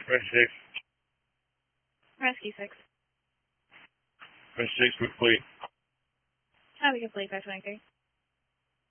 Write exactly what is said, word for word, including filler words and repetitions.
Rescue six. Rescue six. Rescue six, complete. Have a complete five twenty-three.